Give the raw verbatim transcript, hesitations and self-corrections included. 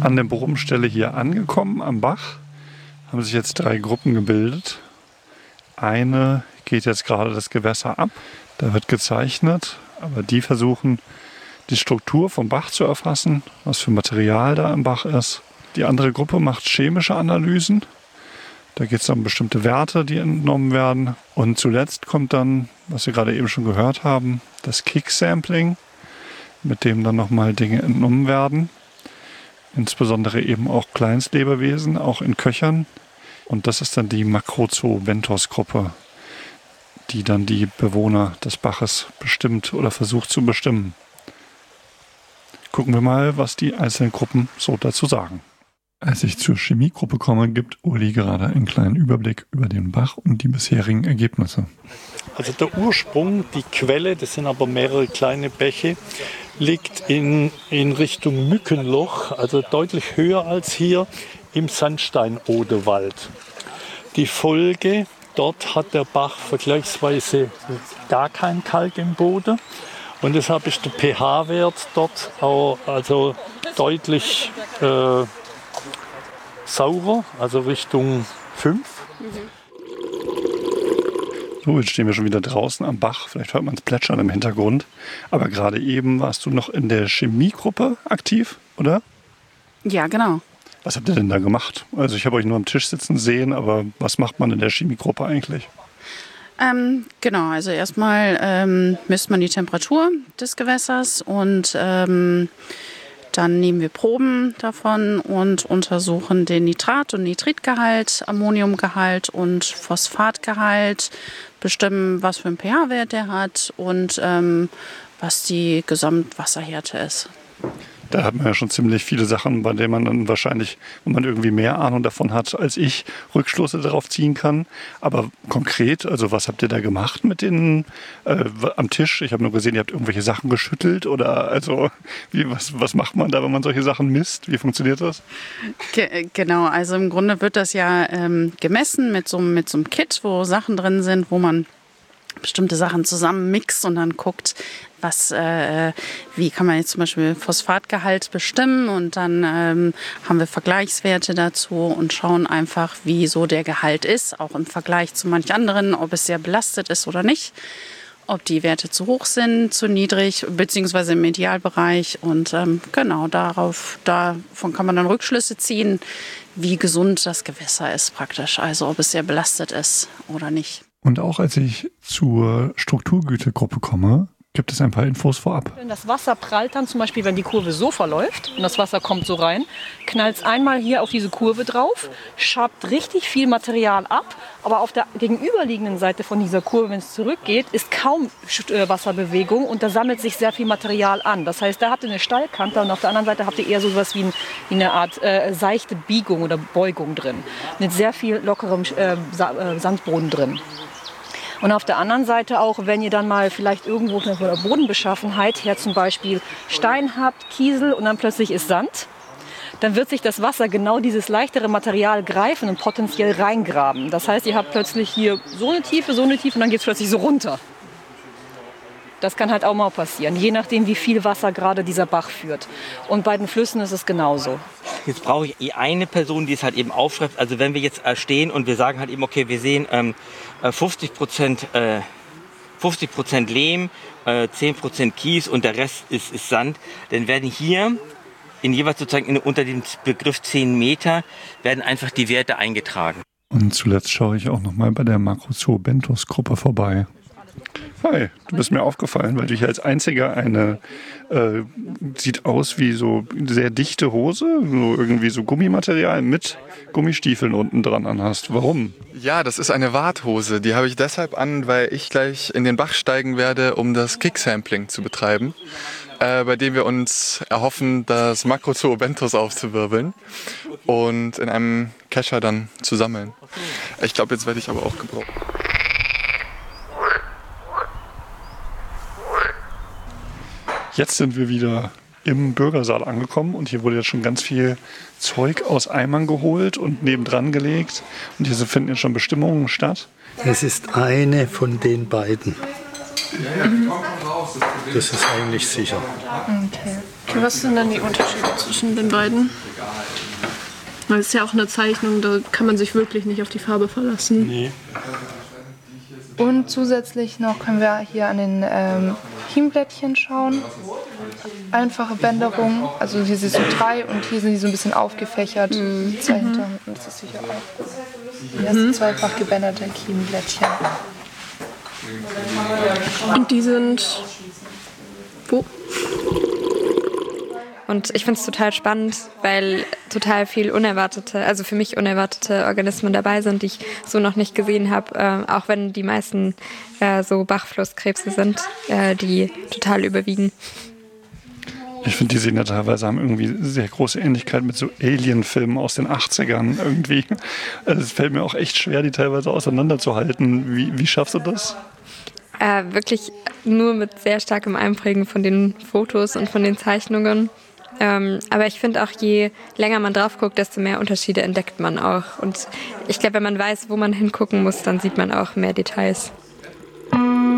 An der Bohrumstelle hier angekommen am Bach haben sich jetzt drei Gruppen gebildet. Eine geht jetzt gerade das Gewässer ab. Da wird gezeichnet, aber die versuchen, die Struktur vom Bach zu erfassen, was für Material da im Bach ist. Die andere Gruppe macht chemische Analysen. Da geht es um bestimmte Werte, die entnommen werden. Und zuletzt kommt dann, was wir gerade eben schon gehört haben, das Kick-Sampling, mit dem dann nochmal Dinge entnommen werden. Insbesondere eben auch Kleinstlebewesen, auch in Köchern. Und das ist dann die Macrozoobenthos-Gruppe, die dann die Bewohner des Baches bestimmt oder versucht zu bestimmen. Gucken wir mal, was die einzelnen Gruppen so dazu sagen. Als ich zur Chemiegruppe komme, gibt Uli gerade einen kleinen Überblick über den Bach und die bisherigen Ergebnisse. Also der Ursprung, die Quelle, das sind aber mehrere kleine Bäche, liegt in, in Richtung Mückenloch, also deutlich höher als hier im Sandstein-Odewald. Die Folge, dort hat der Bach vergleichsweise gar kein Kalk im Boden und deshalb ist der pH-Wert dort auch also deutlich äh, saurer, also Richtung fünf. So, jetzt stehen wir schon wieder draußen am Bach. Vielleicht hört man es plätschern im Hintergrund. Aber gerade eben warst du noch in der Chemiegruppe aktiv, oder? Ja, genau. Was habt ihr denn da gemacht? Also ich habe euch nur am Tisch sitzen sehen, aber was macht man in der Chemiegruppe eigentlich? Ähm, genau, also erstmal ähm, misst man die Temperatur des Gewässers und ähm, dann nehmen wir Proben davon und untersuchen den Nitrat- und Nitritgehalt, Ammoniumgehalt und Phosphatgehalt, bestimmen, was für einen pH-Wert der hat und ähm, was die Gesamtwasserhärte ist. Da hat man ja schon ziemlich viele Sachen, bei denen man dann wahrscheinlich, wenn man irgendwie mehr Ahnung davon hat als ich, Rückschlüsse darauf ziehen kann. Aber konkret, also was habt ihr da gemacht mit denen äh, am Tisch? Ich habe nur gesehen, ihr habt irgendwelche Sachen geschüttelt oder also wie, was, was macht man da, wenn man solche Sachen misst? Wie funktioniert das? Ge- genau, also im Grunde wird das ja ähm, gemessen mit so, mit so einem Kit, wo Sachen drin sind, wo man bestimmte Sachen zusammen mixt und dann guckt, was, äh, wie kann man jetzt zum Beispiel Phosphatgehalt bestimmen und dann ähm, haben wir Vergleichswerte dazu und schauen einfach, wie so der Gehalt ist, auch im Vergleich zu manch anderen, ob es sehr belastet ist oder nicht, ob die Werte zu hoch sind, zu niedrig, beziehungsweise im Idealbereich und ähm, genau darauf, davon kann man dann Rückschlüsse ziehen, wie gesund das Gewässer ist praktisch, also ob es sehr belastet ist oder nicht. Und auch als ich zur Strukturgütegruppe komme, gibt es ein paar Infos vorab. Das Wasser prallt dann zum Beispiel, wenn die Kurve so verläuft und das Wasser kommt so rein, knallt es einmal hier auf diese Kurve drauf, schabt richtig viel Material ab, aber auf der gegenüberliegenden Seite von dieser Kurve, wenn es zurückgeht, ist kaum Wasserbewegung und da sammelt sich sehr viel Material an. Das heißt, da habt ihr eine Steilkante und auf der anderen Seite habt ihr eher so etwas wie, ein, wie eine Art äh, seichte Biegung oder Beugung drin, mit sehr viel lockerem äh, Sandboden drin. Und auf der anderen Seite auch, wenn ihr dann mal vielleicht irgendwo von der Bodenbeschaffenheit her zum Beispiel Stein habt, Kiesel und dann plötzlich ist Sand, dann wird sich das Wasser genau dieses leichtere Material greifen und potenziell reingraben. Das heißt, ihr habt plötzlich hier so eine Tiefe, so eine Tiefe und dann geht es plötzlich so runter. Das kann halt auch mal passieren, je nachdem, wie viel Wasser gerade dieser Bach führt. Und bei den Flüssen ist es genauso. Jetzt brauche ich eine Person, die es halt eben aufschreibt. Also wenn wir jetzt stehen und wir sagen halt eben, okay, wir sehen ähm, fünfzig Prozent äh, fünfzig Prozent Lehm, äh, zehn Prozent Kies und der Rest ist, ist Sand, dann werden hier in jeweils sozusagen in, unter dem Begriff zehn Meter werden einfach die Werte eingetragen. Und zuletzt schaue ich auch noch mal bei der Macrozoobenthos-Gruppe vorbei. Hi, du bist mir aufgefallen, weil du hier als einziger eine, äh, sieht aus wie so sehr dichte Hose, so irgendwie so Gummimaterial mit Gummistiefeln unten dran anhast. Warum? Ja, das ist eine Warthose. Die habe ich deshalb an, weil ich gleich in den Bach steigen werde, um das Kick-Sampling zu betreiben, äh, bei dem wir uns erhoffen, das Macrozoobenthos aufzuwirbeln und in einem Kescher dann zu sammeln. Ich glaube, jetzt werde ich aber auch gebraucht. Jetzt sind wir wieder im Bürgersaal angekommen und hier wurde jetzt schon ganz viel Zeug aus Eimern geholt und nebendran gelegt. Und hier finden jetzt schon Bestimmungen statt. Es ist eine von den beiden. Das ist eigentlich sicher. Okay. Was sind denn die Unterschiede zwischen den beiden? Weil es ist ja auch eine Zeichnung, da kann man sich wirklich nicht auf die Farbe verlassen. Nee. Und zusätzlich noch können wir hier an den ähm, Kiemblättchen schauen. Einfache Bänderung, also hier sind so drei und hier sind die so ein bisschen aufgefächert. Mhm. Zwei hinter, und das ist sicher auch. Hier mhm. ist zweifach gebänderte Kiemblättchen. Und die sind wo? Und ich finde es total spannend, weil total viel unerwartete, also für mich unerwartete Organismen dabei sind, die ich so noch nicht gesehen habe. Äh, auch wenn die meisten äh, so Bachflusskrebse sind, äh, die total überwiegen. Ich finde, die sehen ja teilweise haben irgendwie sehr große Ähnlichkeit mit so Alien-Filmen aus den achtzigern irgendwie. Also es fällt mir auch echt schwer, die teilweise auseinanderzuhalten. Wie, wie schaffst du das? Äh, wirklich nur mit sehr starkem Einprägen von den Fotos und von den Zeichnungen. Ähm, aber ich finde auch, je länger man drauf guckt, desto mehr Unterschiede entdeckt man auch. Und ich glaube, wenn man weiß, wo man hingucken muss, dann sieht man auch mehr Details.